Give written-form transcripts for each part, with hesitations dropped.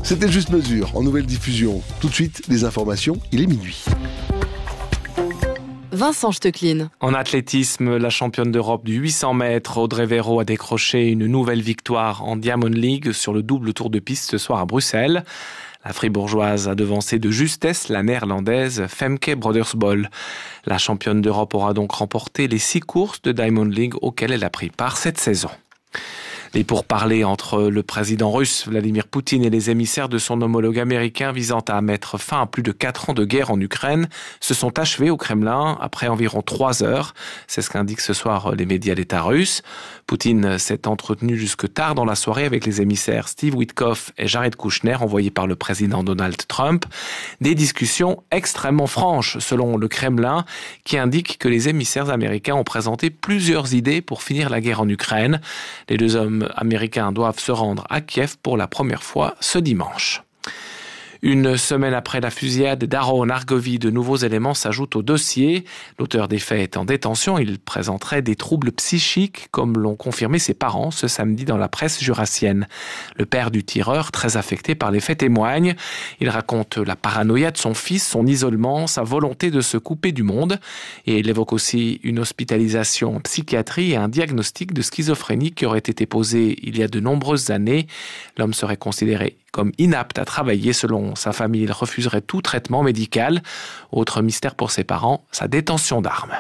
C'était Juste Mesure en nouvelle diffusion. Tout de suite, les informations, il est minuit. Vincent Stecklin. En athlétisme, la championne d'Europe du 800 mètres, Audrey Véro, a décroché une nouvelle victoire en Diamond League sur le double tour de piste ce soir à Bruxelles. La fribourgeoise a devancé de justesse la néerlandaise Femke Brodersbol. La championne d'Europe aura donc remporté les 6 courses de Diamond League auxquelles elle a pris part cette saison. Les pourparlers entre le président russe Vladimir Poutine et les émissaires de son homologue américain visant à mettre fin à plus de 4 ans de guerre en Ukraine se sont achevés au Kremlin après environ 3 heures. C'est ce qu'indiquent ce soir les médias d'État russes. Poutine s'est entretenu jusque tard dans la soirée avec les émissaires Steve Witkoff et Jared Kushner envoyés par le président Donald Trump. Des discussions extrêmement franches selon le Kremlin qui indique que les émissaires américains ont présenté plusieurs idées pour finir la guerre en Ukraine. Les deux hommes américains doivent se rendre à Kiev pour la première fois ce dimanche. Une semaine après la fusillade d'Aron Argovy, de nouveaux éléments s'ajoutent au dossier. L'auteur des faits est en détention. Il présenterait des troubles psychiques, comme l'ont confirmé ses parents ce samedi dans la presse jurassienne. Le père du tireur, très affecté par les faits, témoigne. Il raconte la paranoïa de son fils, son isolement, sa volonté de se couper du monde. Et il évoque aussi une hospitalisation en psychiatrie et un diagnostic de schizophrénie qui aurait été posé il y a de nombreuses années. L'homme serait considéré comme inapte à travailler. Selon sa famille, il refuserait tout traitement médical. Autre mystère pour ses parents, sa détention d'armes.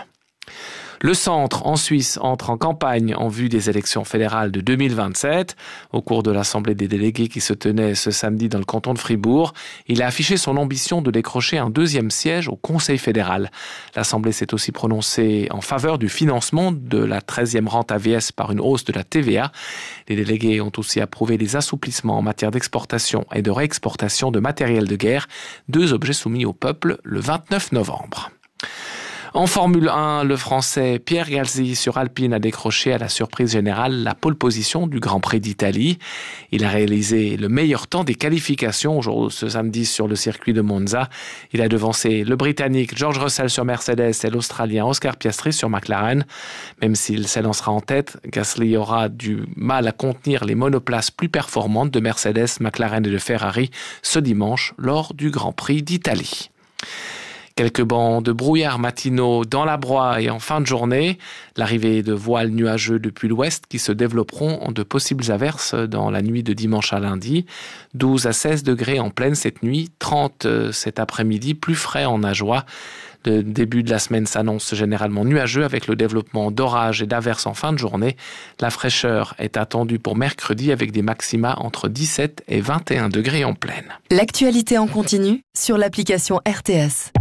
Le centre, en Suisse, entre en campagne en vue des élections fédérales de 2027. Au cours de l'Assemblée des délégués qui se tenait ce samedi dans le canton de Fribourg, il a affiché son ambition de décrocher un 2e siège au Conseil fédéral. L'Assemblée s'est aussi prononcée en faveur du financement de la 13e rente AVS par une hausse de la TVA. Les délégués ont aussi approuvé les assouplissements en matière d'exportation et de réexportation de matériel de guerre, 2 objets soumis au peuple le 29 novembre. En Formule 1, le Français Pierre Gasly sur Alpine a décroché à la surprise générale la pole position du Grand Prix d'Italie. Il a réalisé le meilleur temps des qualifications ce samedi sur le circuit de Monza. Il a devancé le Britannique George Russell sur Mercedes et l'Australien Oscar Piastri sur McLaren. Même s'il s'élancera en tête, Gasly aura du mal à contenir les monoplaces plus performantes de Mercedes, McLaren et de Ferrari ce dimanche lors du Grand Prix d'Italie. Quelques bancs de brouillard matinaux dans la broie et en fin de journée. L'arrivée de voiles nuageux depuis l'ouest qui se développeront en de possibles averses dans la nuit de dimanche à lundi. 12 à 16 degrés en pleine cette nuit, 30 cet après-midi, plus frais en Ajoie. Le début de la semaine s'annonce généralement nuageux avec le développement d'orages et d'averses en fin de journée. La fraîcheur est attendue pour mercredi avec des maxima entre 17 et 21 degrés en pleine. L'actualité en continu sur l'application RTS.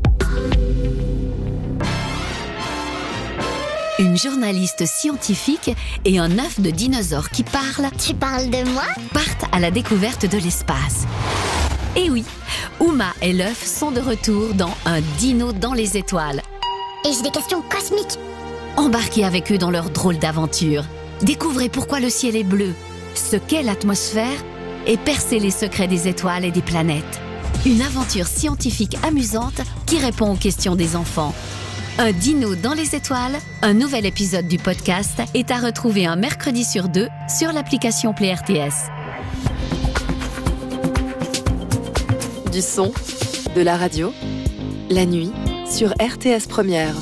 Une journaliste scientifique et un œuf de dinosaure qui parle. Tu parles de moi ? Partent à la découverte de l'espace. Et oui, Uma et l'œuf sont de retour dans Un dino dans les étoiles. Et j'ai des questions cosmiques. Embarquez avec eux dans leur drôle d'aventure. Découvrez pourquoi le ciel est bleu, ce qu'est l'atmosphère et percez les secrets des étoiles et des planètes. Une aventure scientifique amusante qui répond aux questions des enfants. Un dino dans les étoiles, un nouvel épisode du podcast est à retrouver un mercredi sur 2 sur l'application Play RTS. Du son, de la radio, la nuit sur RTS Première.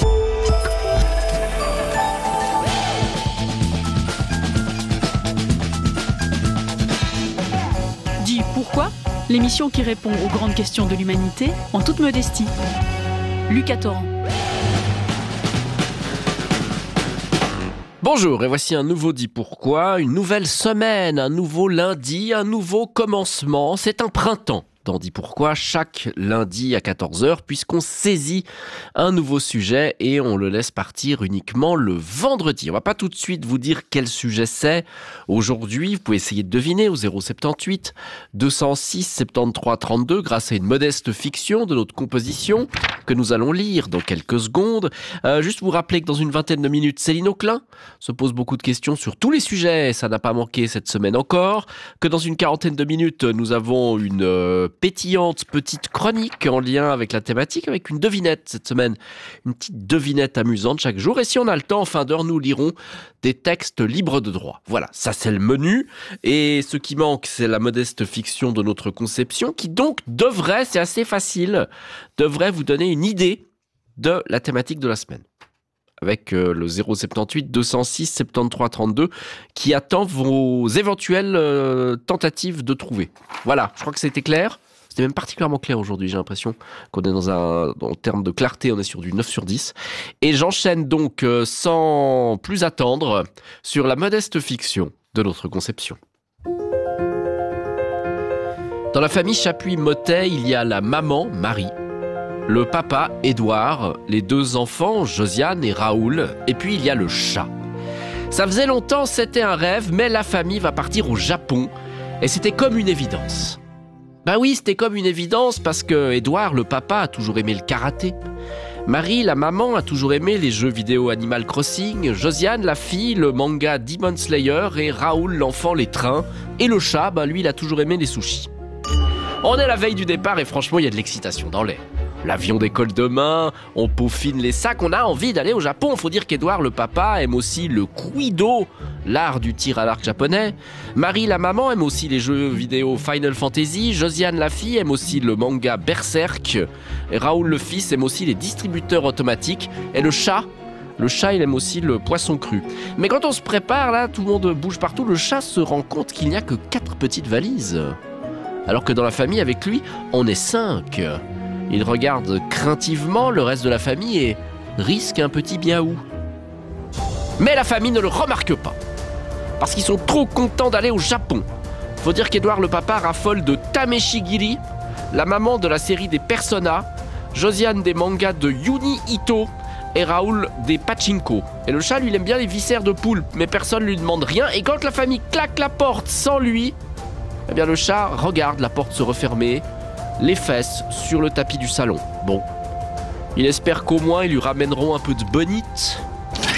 Dis pourquoi ? L'émission qui répond aux grandes questions de l'humanité en toute modestie. Lucas Torrent. Bonjour, et voici un nouveau Dis Pourquoi, une nouvelle semaine, un nouveau lundi, un nouveau commencement. C'est un printemps dans Dis Pourquoi, chaque lundi à 14h, puisqu'on saisit un nouveau sujet et on le laisse partir uniquement le vendredi. On va pas tout de suite vous dire quel sujet c'est. Aujourd'hui, vous pouvez essayer de deviner au 078 206 73 32 grâce à une modeste fiction de notre composition. que nous allons lire dans quelques secondes. Juste vous rappeler que dans une vingtaine de minutes, Céline Auclin se pose beaucoup de questions sur tous les sujets, ça n'a pas manqué cette semaine encore. Que dans une quarantaine de minutes, nous avons une pétillante petite chronique en lien avec la thématique, avec une devinette cette semaine. Une petite devinette amusante chaque jour. Et si on a le temps, en fin d'heure, nous lirons des textes libres de droit. Voilà, ça c'est le menu. Et ce qui manque, c'est la modeste fiction de notre conception qui donc devrait, c'est assez facile, devrait vous donner une idée de la thématique de la semaine. Avec le 078 206 73 32 qui attend vos éventuelles tentatives de trouver. Voilà, je crois que c'était clair. C'était même particulièrement clair aujourd'hui, j'ai l'impression qu'on est en termes de clarté, on est sur du 9 sur 10. Et j'enchaîne donc sans plus attendre sur la modeste fiction de notre conception. Dans la famille Chapuis-Mottet, il y a la maman, Marie, le papa, Édouard, les deux enfants, Josiane et Raoul, et puis il y a le chat. Ça faisait longtemps, c'était un rêve, mais la famille va partir au Japon, et c'était comme une évidence. Bah oui, c'était comme une évidence parce que Édouard, le papa, a toujours aimé le karaté. Marie, la maman, a toujours aimé les jeux vidéo Animal Crossing. Josiane, la fille, le manga Demon Slayer. Et Raoul, l'enfant, les trains. Et le chat, lui, il a toujours aimé les sushis. On est la veille du départ et franchement, il y a de l'excitation dans l'air. L'avion décolle demain, on peaufine les sacs, on a envie d'aller au Japon. Faut dire qu'Édouard, le papa, aime aussi le Kuido, l'art du tir à l'arc japonais. Marie, la maman, aime aussi les jeux vidéo Final Fantasy. Josiane, la fille, aime aussi le manga Berserk. Et Raoul, le fils, aime aussi les distributeurs automatiques. Et le chat, il aime aussi le poisson cru. Mais quand on se prépare, là, tout le monde bouge partout, le chat se rend compte qu'il n'y a que 4 petites valises. Alors que dans la famille, avec lui, on est 5. Il regarde craintivement le reste de la famille et risque un petit miaou. Mais la famille ne le remarque pas. Parce qu'ils sont trop contents d'aller au Japon. Faut dire qu'Édouard le papa raffole de Tameshigiri, la maman de la série des Persona, Josiane des mangas de Yuni Ito et Raoul des Pachinko. Et le chat, lui, il aime bien les viscères de poulpe, mais personne ne lui demande rien. Et quand la famille claque la porte sans lui, eh bien le chat regarde la porte se refermer, les fesses sur le tapis du salon. Bon, il espère qu'au moins ils lui ramèneront un peu de bonite.